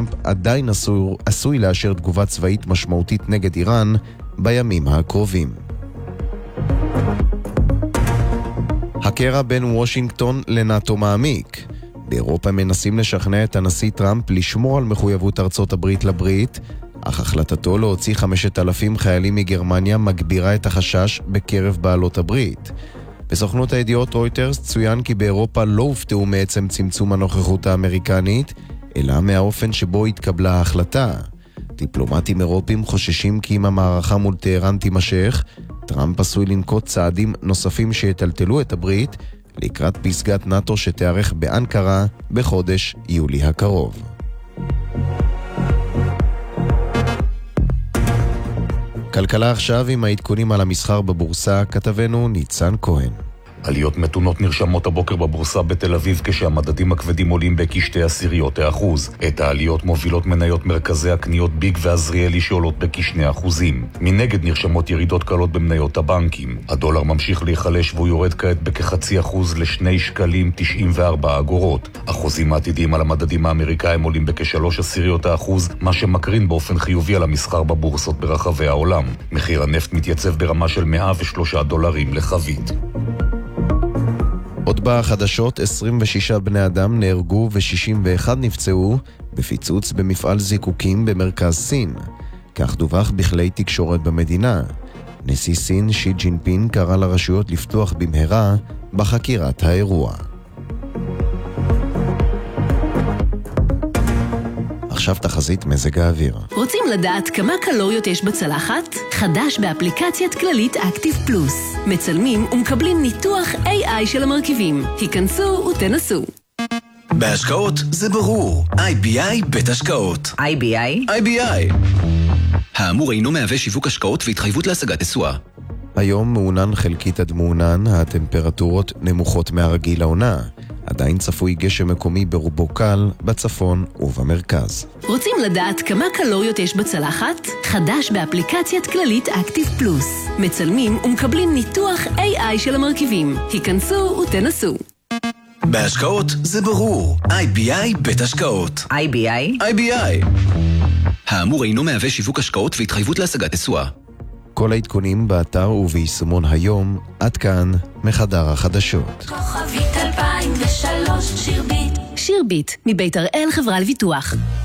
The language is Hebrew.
טראמפ עדיין עשוי לאשר תגובה צבאית משמעותית נגד איראן בימים הקרובים. הקרע בין וושינגטון לנאטו מעמיק. באירופה מנסים לשכנע את הנשיא טראמפ לשמור על מחויבות ארצות הברית לברית, אך החלטתו להוציא 5,000 חיילים מגרמניה מגבירה את החשש בקרב בעלות הברית. בסוכנות הידיעות רויטרס צוין כי באירופה לא הופתעו מעצם צמצום הנוכחות האמריקנית, אלא מהאופן שבו התקבלה ההחלטה. דיפלומטים אירופים חוששים כי אם המערכה מול טהרן תימשך, טראמפ עשוי לנקוט צעדים נוספים שיטלטלו את הברית לקראת פסגת נאטו שתארך באנקרה בחודש יולי הקרוב. כלכלה עכשיו עם העדכונים על המסחר בבורסה, כתבנו ניצן כהן. עליות מתונות נרשמות הבוקר בבורסה בתל אביב כשהמדדים הכבדים עולים בכ0.2%. את העליות מובילות מניות מרכזי הקניות ביג ועזריאלי שעולות בכ2%. מנגד נרשמות ירידות קלות במניות הבנקים. הדולר ממשיך להיחלש והוא יורד כעת בכ0.5% ל2.94 אגורות. החוזים העתידיים על המדדים האמריקאים עולים בכ3%, מה שמקרין באופן חיובי על המסחר בבורסות ברחבי העולם. מחיר הנפט מתייצב ברמה של $103 לחבית. עוד בחדשות, 26 בני אדם נהרגו ו61 נפצעו בפיצוץ במפעל זיקוקים במרכז סין. כך דווח בכלי תקשורת במדינה. נשיא סין שי ג'ינפין קרא לרשויות לפתוח במהרה בחקירת האירוע. עכשיו תחזית מזג האוויר. רוצים לדעת כמה קלוריות יש בצלחת? חדש באפליקציית כללית אקטיב פלוס. מצלמים ומקבלים ניתוח AI של המרכיבים. היכנסו ותנסו. בהשקעות זה ברור. IBI בית השקעות. IBI. האמור אינו מהווה שיווק השקעות והתחייבות להשגת תשואה. היום מעונן חלקית עד מעונן, הטמפרטורות נמוכות מהרגיל לעונה. עדיין צפוי גשם מקומי ברובו קל, בצפון ובמרכז. רוצים לדעת כמה קלוריות יש בצלחת? חדש באפליקציית כללית אקטיב פלוס. מצלמים ומקבלים ניתוח AI של המרכיבים. היכנסו ותנסו. בהשקעות זה ברור. IBI בית השקעות. IBI. האמור אינו מהווה שיווק השקעות והתחייבות להשגת תשואה. כל העדכונים באתר וביישומון היום. עד כאן מחדר החדשות. כוכבית 2003 שירביט. שירביט מבית הראל חברה לביטוח.